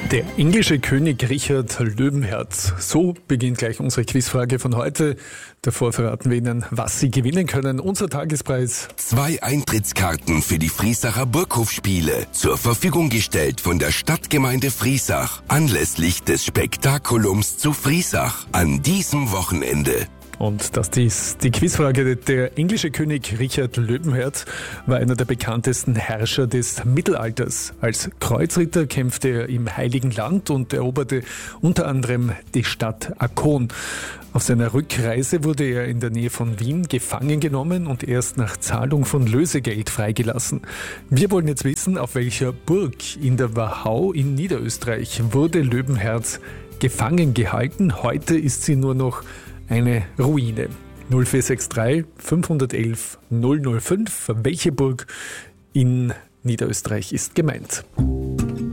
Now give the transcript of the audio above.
Der englische König Richard Löwenherz. So beginnt gleich unsere Quizfrage von heute. Davor verraten wir Ihnen, was Sie gewinnen können. Unser Tagespreis: 2 Eintrittskarten für die Friesacher Burghofspiele. Zur Verfügung gestellt von der Stadtgemeinde Friesach. Anlässlich des Spektakulums zu Friesach. An diesem Wochenende. Und das ist die Quizfrage. Der englische König Richard Löwenherz war einer der bekanntesten Herrscher des Mittelalters. Als Kreuzritter kämpfte er im Heiligen Land und eroberte unter anderem die Stadt Akkon. Auf seiner Rückreise wurde er in der Nähe von Wien gefangen genommen und erst nach Zahlung von Lösegeld freigelassen. Wir wollen jetzt wissen, auf welcher Burg in der Wachau in Niederösterreich wurde Löwenherz gefangen gehalten. Heute ist sie nur noch eine Ruine. 0463 511 005. Welche Burg in Niederösterreich ist gemeint?